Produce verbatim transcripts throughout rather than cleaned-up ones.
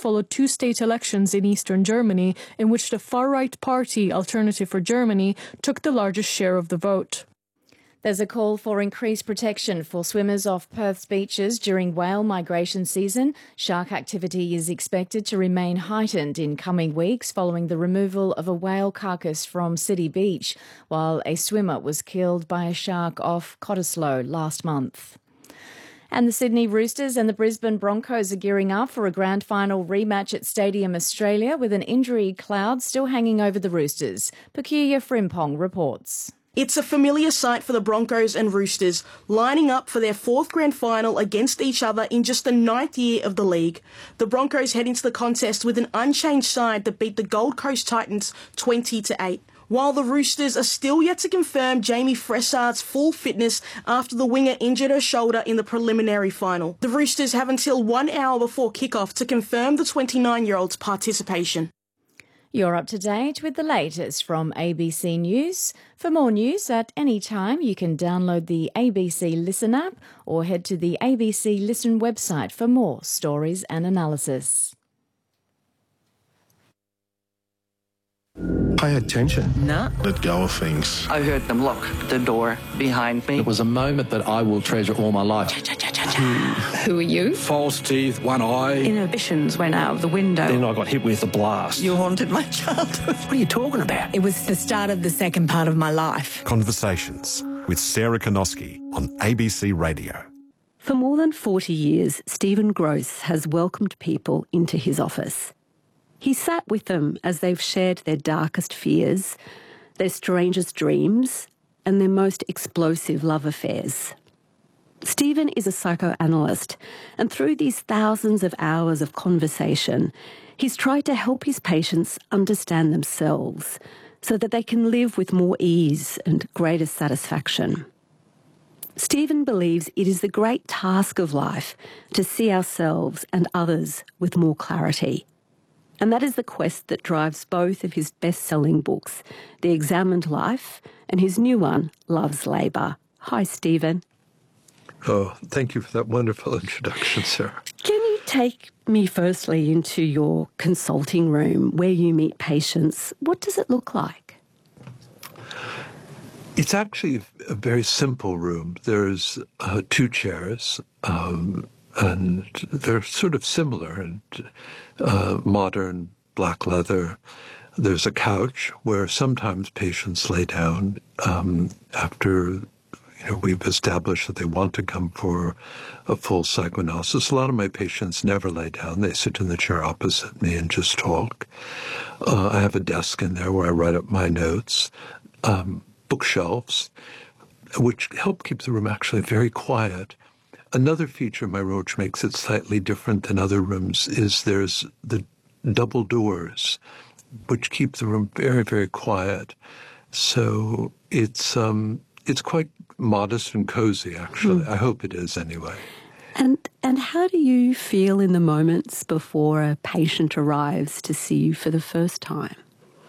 followed two state elections in eastern Germany, in which the far-right party, Alternative for Germany, took the largest share of the vote. There's a call for increased protection for swimmers off Perth's beaches during whale migration season. Shark activity is expected to remain heightened in coming weeks following the removal of a whale carcass from City Beach, while a swimmer was killed by a shark off Cottesloe last month. And the Sydney Roosters and the Brisbane Broncos are gearing up for a grand final rematch at Stadium Australia, with an injury cloud still hanging over the Roosters. Peculiar Frimpong reports. It's a familiar sight for the Broncos and Roosters, lining up for their fourth grand final against each other in just the ninth year of the league. The Broncos head into the contest with an unchanged side that beat the Gold Coast Titans twenty to eight. While the Roosters are still yet to confirm Jamie Fressard's full fitness after the winger injured her shoulder in the preliminary final. The Roosters have until one hour before kickoff to confirm the twenty-nine-year-old's participation. You're up to date with the latest from A B C News. For more news at any time, you can download the A B C Listen app or head to the A B C Listen website for more stories and analysis. Pay attention. No. Let go of things. I heard them lock the door behind me. It was a moment that I will treasure all my life. Who are you? False teeth, one eye. Inhibitions went out of the window. Then I got hit with a blast. You haunted my childhood. What are you talking about? It was the start of the second part of my life. Conversations with Sarah Konoski on A B C Radio. For more than forty years, Stephen Gross has welcomed people into his office. He sat with them as they've shared their darkest fears, their strangest dreams, and their most explosive love affairs. Stephen is a psychoanalyst, and through these thousands of hours of conversation, he's tried to help his patients understand themselves so that they can live with more ease and greater satisfaction. Stephen believes it is the great task of life to see ourselves and others with more clarity. And that is the quest that drives both of his best-selling books, The Examined Life and his new one, Love's Labour. Hi, Stephen. Oh, thank you for that wonderful introduction, Sarah. Can you take me firstly into your consulting room where you meet patients? What does it look like? It's actually a very simple room. There's uh, two chairs, um, and they're sort of similar and uh, modern, black leather. There's a couch where sometimes patients lay down um, after you know, we've established that they want to come for a full psychoanalysis. A lot of my patients never lay down. They sit in the chair opposite me and just talk. Uh, I have a desk in there where I write up my notes, um, bookshelves, which help keep the room actually very quiet. Another feature of my room which makes it slightly different than other rooms is there's the double doors, which keep the room very, very quiet. So it's um, it's quite modest and cozy, actually. Mm. I hope it is anyway. And and how do you feel in the moments before a patient arrives to see you for the first time?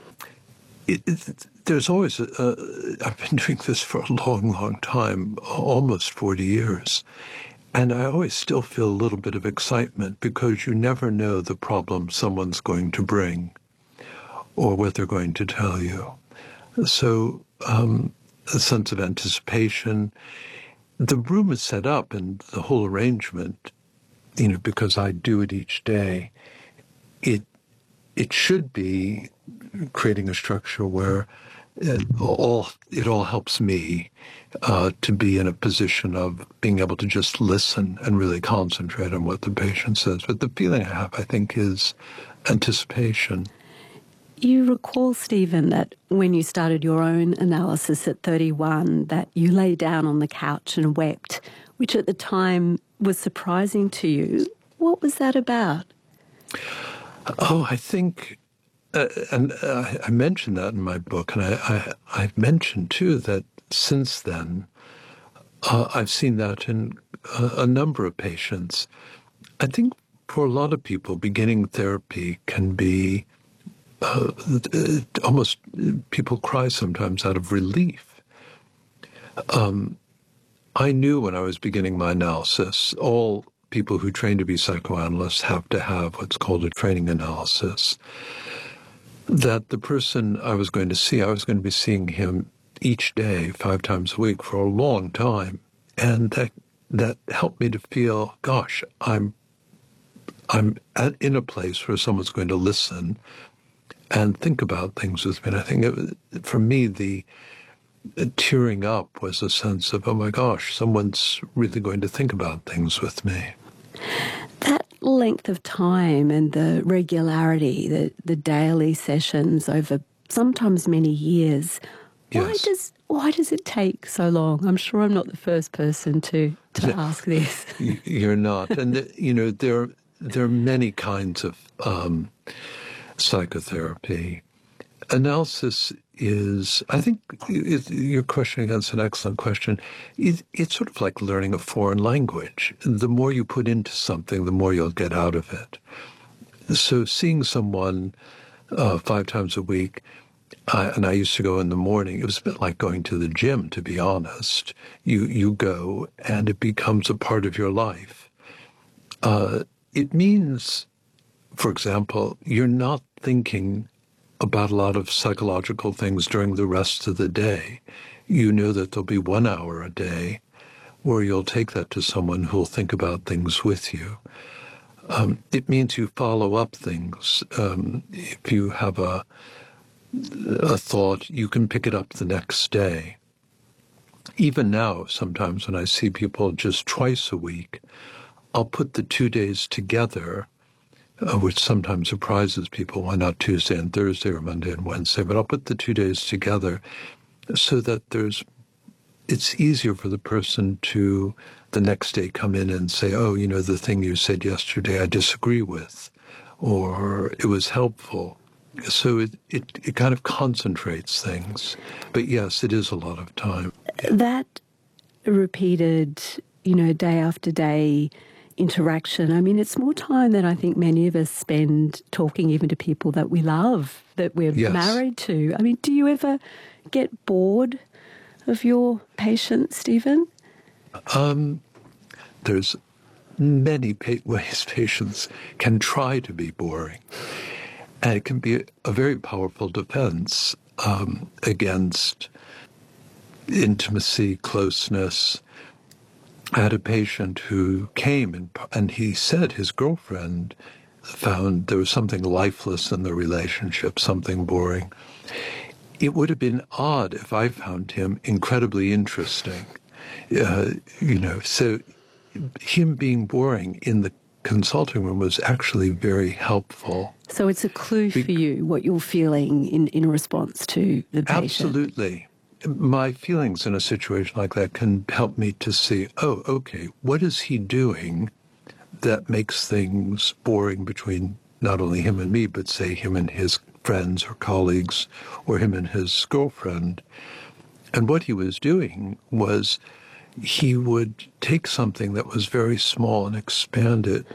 It, it, there's always, a, a, I've been doing this for a long, long time, almost forty years. And I always still feel a little bit of excitement because you never know the problem someone's going to bring or what they're going to tell you. So um, a sense of anticipation. The room is set up and the whole arrangement, you know, because I do it each day, it it should be creating a structure where it all it all helps me uh, to be in a position of being able to just listen and really concentrate on what the patient says. But the feeling I have, I think, is anticipation. You recall, Stephen, that when you started your own analysis at thirty-one, that you lay down on the couch and wept, which at the time was surprising to you. What was that about? Oh, I think, uh, and uh, I mentioned that in my book, and I, I, I mentioned, too, that since then, uh, I've seen that in a, a number of patients. I think for a lot of people, beginning therapy can be uh, almost, people cry sometimes out of relief. Um, I knew when I was beginning my analysis, all people who train to be psychoanalysts have to have what's called a training analysis. That the person I was going to see, I was going to be seeing him each day, five times a week for a long time. And that that helped me to feel, gosh, I'm I'm at, in a place where someone's going to listen and think about things with me. And I think it, for me, the tearing up was a sense of, oh my gosh, someone's really going to think about things with me. That length of time and the regularity, the, the daily sessions over sometimes many years, yes. why does why does it take so long? I'm sure I'm not the first person to, to ask this. You're not. And, the, you know, there, there are many kinds of um, psychotherapy. Analysis is, I think it, your question against an excellent question. It, it's sort of like learning a foreign language. The more you put into something, the more you'll get out of it. So seeing someone uh, five times a week, uh, and I used to go in the morning, it was a bit like going to the gym, to be honest. You, you go, and it becomes a part of your life. Uh, it means, for example, you're not thinking about a lot of psychological things during the rest of the day. You know that there'll be one hour a day where you'll take that to someone who'll think about things with you. Um, it means you follow up things. Um, if you have a, a thought, you can pick it up the next day. Even now, sometimes when I see people just twice a week, I'll put the two days together, Uh, which sometimes surprises people. Why not Tuesday and Thursday or Monday and Wednesday? But I'll put the two days together so that there's, it's easier for the person to the next day come in and say, oh, you know, the thing you said yesterday I disagree with, or it was helpful. So it, it, it kind of concentrates things. But yes, it is a lot of time. That repeated, you know, day after day interaction. I mean, it's more time than I think many of us spend talking even to people that we love, that we're yes. married to. I mean, do you ever get bored of your patients, Stephen? Um, there's many pa- ways patients can try to be boring. And it can be a, a very powerful defense um, against intimacy, closeness. I had a patient who came and, and he said his girlfriend found there was something lifeless in the relationship, something boring. It would have been odd if I found him incredibly interesting. Uh, you know, so him being boring in the consulting room was actually very helpful. So it's a clue Be- for you, what you're feeling in, in response to the patient. Absolutely. My feelings in a situation like that can help me to see, oh, okay, what is he doing that makes things boring between not only him and me, but say him and his friends or colleagues, or him and his girlfriend. And what he was doing was he would take something that was very small and expand it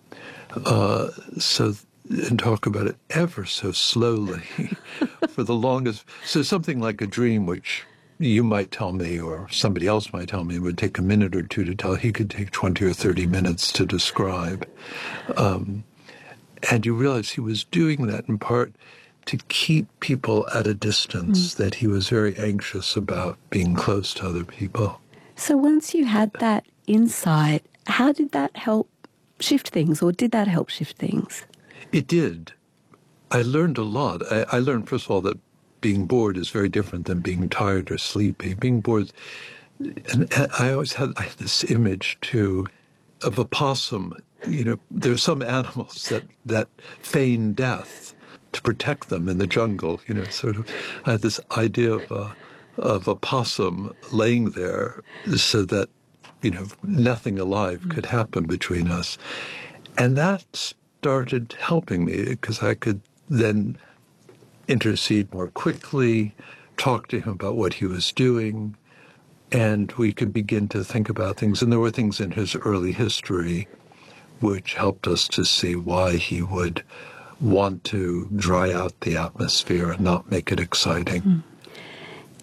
uh, so and talk about it ever so slowly for the longest. So something like a dream, which you might tell me or somebody else might tell me would take a minute or two to tell, he could take twenty or thirty minutes to describe. Um, and you realize he was doing that in part to keep people at a distance, mm. that he was very anxious about being close to other people. So once you had that insight, how did that help shift things, or did that help shift things? It did. I learned a lot. I, I learned, first of all, that being bored is very different than being tired or sleepy. Being bored, and I always had, I had this image, too, of a possum. You know, there's some animals that, that feign death to protect them in the jungle. You know, sort of, I had this idea of a, of a possum laying there so that, you know, nothing alive could happen between us. And that started helping me because I could then intercede more quickly, talk to him about what he was doing, and we could begin to think about things. And there were things in his early history which helped us to see why he would want to dry out the atmosphere and not make it exciting. In your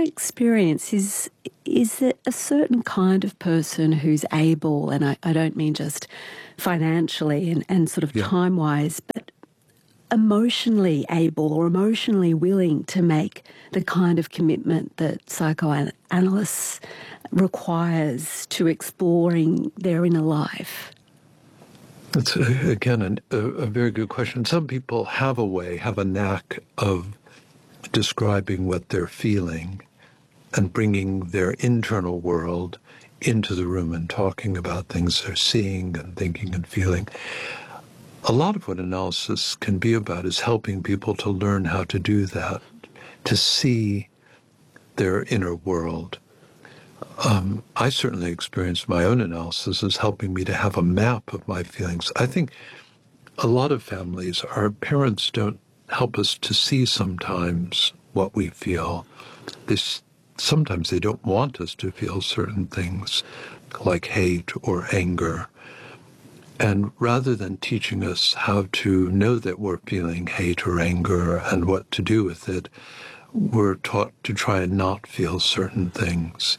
experience, is is there a certain kind of person who's able, and I, I don't mean just financially and, and sort of yeah. time-wise, but emotionally able or emotionally willing to make the kind of commitment that psychoanalysis requires to exploring their inner life? That's, again, an, a, a very good question. Some people have a way, have a knack of describing what they're feeling and bringing their internal world into the room and talking about things they're seeing and thinking and feeling. A lot of what analysis can be about is helping people to learn how to do that, to see their inner world. Um, I certainly experienced my own analysis as helping me to have a map of my feelings. I think a lot of families, our parents don't help us to see sometimes what we feel. This, sometimes they don't want us to feel certain things like hate or anger. And rather than teaching us how to know that we're feeling hate or anger and what to do with it, we're taught to try and not feel certain things.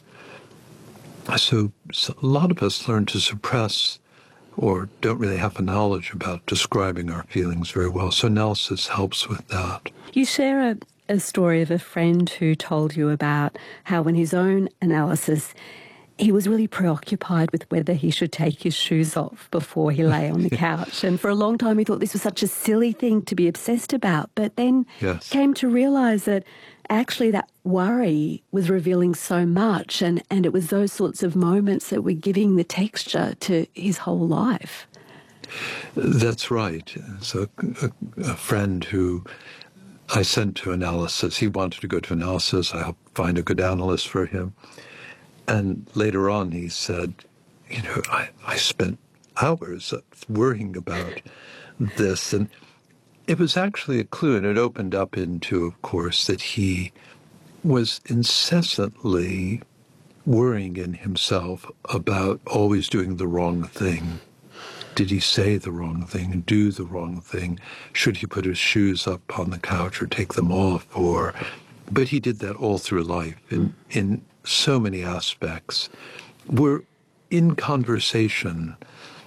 So, so a lot of us learn to suppress or don't really have a knowledge about describing our feelings very well. So analysis helps with that. You share a, a story of a friend who told you about how in his own analysis he was really preoccupied with whether he should take his shoes off before he lay on the couch. And for a long time he thought this was such a silly thing to be obsessed about, but then yes. came to realise that actually that worry was revealing so much, and, and it was those sorts of moments that were giving the texture to his whole life. That's right. So a, a friend who I sent to analysis, he wanted to go to analysis. I helped find a good analyst for him. And later on he said, you know, I, I spent hours worrying about this. And it was actually a clue, and it opened up into, of course, that he was incessantly worrying in himself about always doing the wrong thing. Did he say the wrong thing, do the wrong thing? Should he put his shoes up on the couch or take them off? Or, but he did that all through life in, in so many aspects. We're in conversation.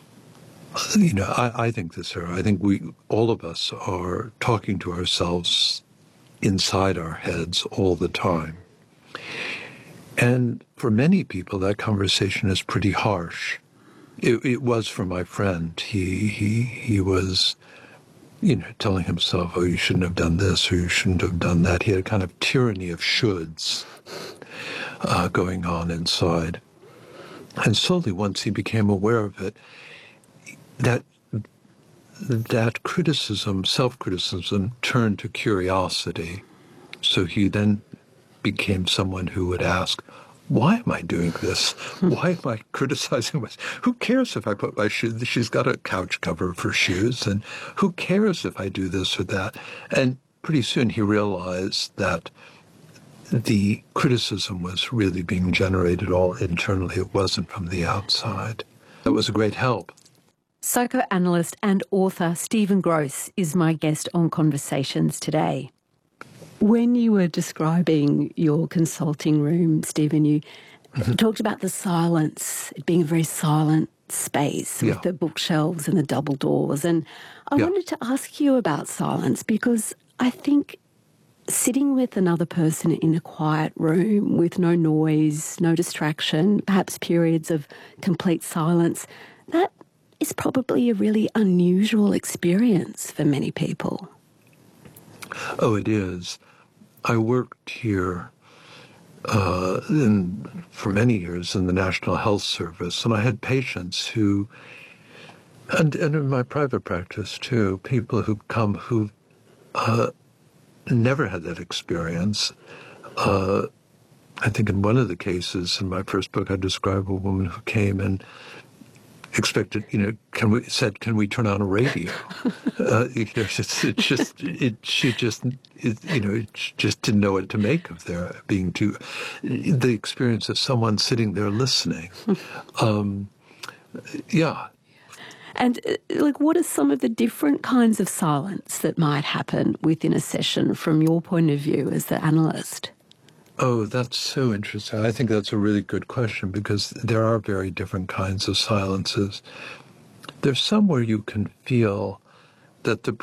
You know, I, I think this, Sarah, I think we, all of us are talking to ourselves inside our heads all the time. And for many people, that conversation is pretty harsh. It, it was for my friend. He, he, he was, you know, telling himself, oh, you shouldn't have done this or you shouldn't have done that. He had a kind of tyranny of shoulds uh, going on inside. And slowly, once he became aware of it, that that criticism, self-criticism, turned to curiosity. So he then became someone who would ask, why am I doing this? Why am I criticizing myself? Who cares if I put my shoes? She's got a couch cover for shoes, and who cares if I do this or that? And pretty soon he realized that the criticism was really being generated all internally. It wasn't from the outside. That was a great help. Psychoanalyst and author Stephen Gross is my guest on Conversations today. When you were describing your consulting room, Stephen, you mm-hmm. talked about the silence, it being a very silent space with yeah. the bookshelves and the double doors. And I yeah. wanted to ask you about silence because I think sitting with another person in a quiet room with no noise, no distraction, perhaps periods of complete silence, that is probably a really unusual experience for many people. Oh, it is. I worked here uh, in, for many years in the National Health Service, and I had patients who, and, and in my private practice too, people who come who uh, never had that experience. Uh, I think in one of the cases in my first book, I describe a woman who came and expected, you know, can we said, can we turn on a radio? uh, you know, it's, it's just, it, she just, it, you know, it just didn't know what to make of there being too, the experience of someone sitting there listening. Um, yeah. And, uh, like, what are some of the different kinds of silence that might happen within a session from your point of view as the analyst? Oh, that's so interesting. I think that's a really good question because there are very different kinds of silences. There's some where you can feel that the